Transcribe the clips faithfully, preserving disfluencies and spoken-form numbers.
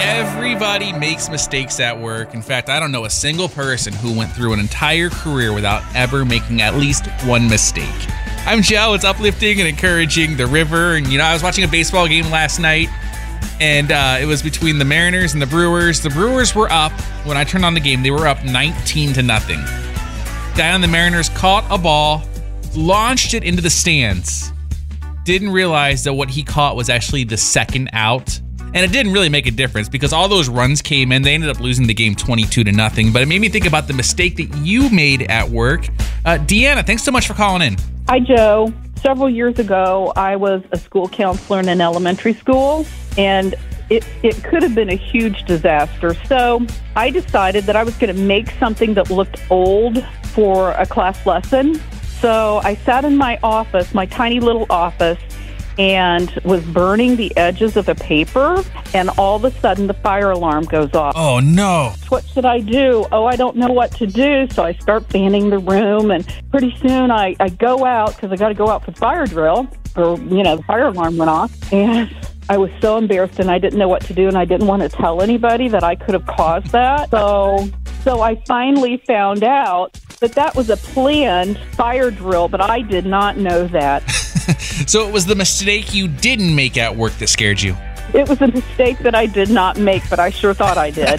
Everybody makes mistakes at work. In fact, I don't know a single person who went through an entire career without ever making at least one mistake. I'm Joe. It's uplifting and encouraging the River. And, you know, I was watching a baseball game last night, and uh, it was between the Mariners and the Brewers. The Brewers were up. When I turned on the game, they were up nineteen to nothing. Guy on the Mariners caught a ball, launched it into the stands. Didn't realize that what he caught was actually the second out. And it didn't really make a difference because all those runs came in. They ended up losing the game twenty-two to nothing. But it made me think about the mistake that you made at work. Uh, Deanna, thanks so much for calling in. Hi, Joe. Several years ago, I was a school counselor in an elementary school, and it, it could have been a huge disaster. So I decided that I was going to make something that looked old for a class lesson. So I sat in my office, my tiny little office, and was burning the edges of the paper, and all of a sudden the fire alarm goes off. Oh, no. What should I do? Oh, I don't know what to do. So I start fanning the room, and pretty soon I, I go out, because I got to go out for the fire drill, or, you know, the fire alarm went off, and I was so embarrassed, and I didn't know what to do, and I didn't want to tell anybody that I could have caused that. So, so I finally found out that that was a planned fire drill, but I did not know that. So it was the mistake you didn't make at work that scared you. It was a mistake that I did not make, but I sure thought I did.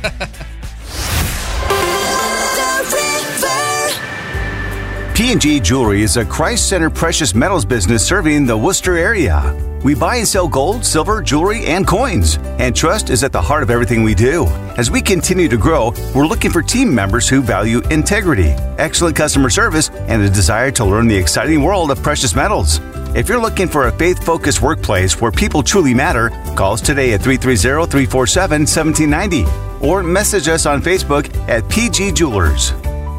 P and G Jewelry is a Christ-centered precious metals business serving the Worcester area. We buy and sell gold, silver, jewelry, and coins. And trust is at the heart of everything we do. As we continue to grow, we're looking for team members who value integrity, excellent customer service, and a desire to learn the exciting world of precious metals. If you're looking for a faith-focused workplace where people truly matter, call us today at three three zero, three four seven, one seven nine zero or message us on Facebook at P G Jewelers.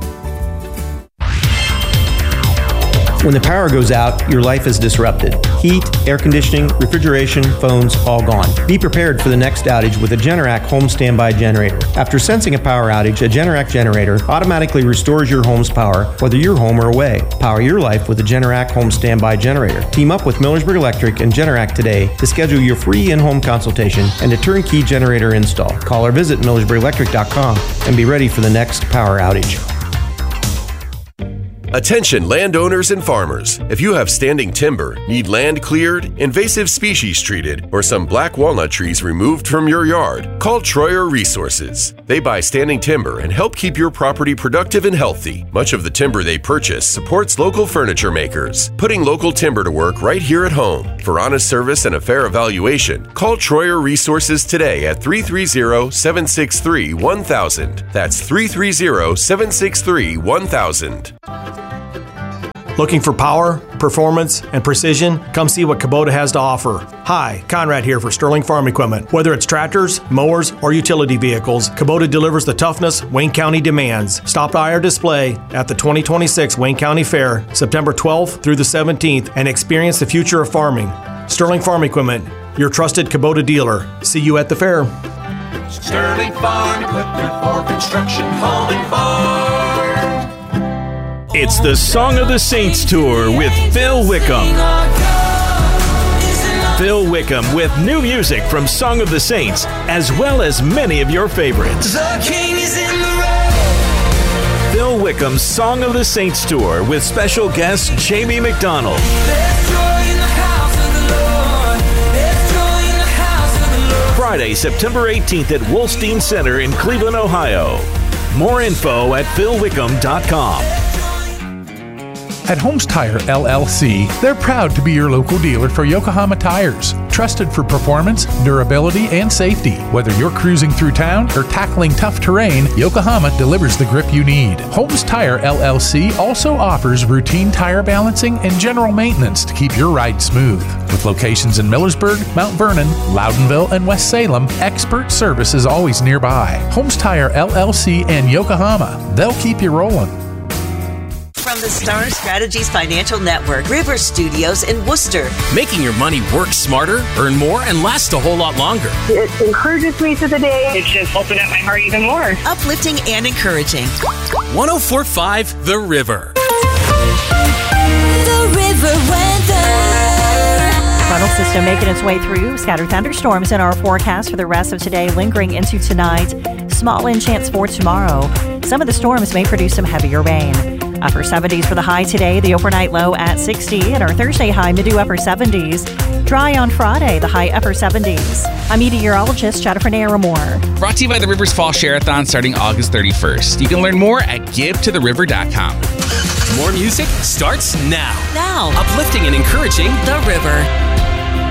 When the power goes out, your life is disrupted. Heat, air conditioning, refrigeration, phones, all gone. Be prepared for the next outage with a Generac home standby generator. After sensing a power outage, a Generac generator automatically restores your home's power, whether you're home or away. Power your life with a Generac home standby generator. Team up with Millersburg Electric and Generac today to schedule your free in-home consultation and a turnkey generator install. Call or visit Millersburg Electric dot com and be ready for the next power outage. Attention landowners and farmers. If you have standing timber, need land cleared, invasive species treated, or some black walnut trees removed from your yard, call Troyer Resources. They buy standing timber and help keep your property productive and healthy. Much of the timber they purchase supports local furniture makers, putting local timber to work right here at home. For honest service and a fair evaluation, call Troyer Resources today at three three zero, seven six three, one thousand. That's three three zero, seven six three, one thousand. Looking for power, performance, and precision? Come see what Kubota has to offer. Hi, Conrad here for Sterling Farm Equipment. Whether it's tractors, mowers, or utility vehicles, Kubota delivers the toughness Wayne County demands. Stop by our display at the twenty twenty-six Wayne County Fair, September twelfth through the seventeenth, and experience the future of farming. Sterling Farm Equipment, your trusted Kubota dealer. See you at the fair. Sterling Farm Equipment for construction, home, and farm. It's the Song of the Saints Tour with Phil Wickham. Phil Wickham with new music from Song of the Saints, as well as many of your favorites. The King is in the road. Phil Wickham's Song of the Saints Tour with special guest Jamie McDonald. There's joy in the house of the Lord. There's joy in the house of the Lord. Friday, September eighteenth at Wolstein Center in Cleveland, Ohio. More info at phil wickham dot com. At Holmes Tire L L C, they're proud to be your local dealer for Yokohama tires. Trusted for performance, durability, and safety. Whether you're cruising through town or tackling tough terrain, Yokohama delivers the grip you need. Holmes Tire L L C also offers routine tire balancing and general maintenance to keep your ride smooth. With locations in Millersburg, Mount Vernon, Loudonville, and West Salem, expert service is always nearby. Holmes Tire L L C and Yokohama, they'll keep you rolling. From the Star Strategies Financial Network, River Studios in Worcester. Making your money work smarter, earn more, and last a whole lot longer. It encourages me to the day. It's just opened up my heart even more. Uplifting and encouraging. one oh four point five The River. The River Weather. frontal system making its way through. Scattered thunderstorms in our forecast for the rest of today, lingering into tonight. Small wind chance for tomorrow. Some of the storms may produce some heavier rain. Upper seventies for the high today, the overnight low at sixty, and our Thursday high mid to upper seventies. Dry on Friday, the high upper seventies. I'm meteorologist Jennifer Naramore. Brought to you by the Rivers Fall Share-a-thon starting August thirty-first. You can learn more at give to the river dot com. More music starts now. Now. Uplifting and encouraging The River.